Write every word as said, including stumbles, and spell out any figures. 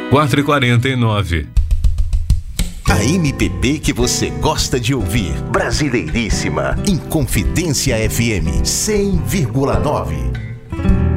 quatro e quarenta e nove. A M P B que você gosta de ouvir. Brasileiríssima. Inconfidência F M cem vírgula nove.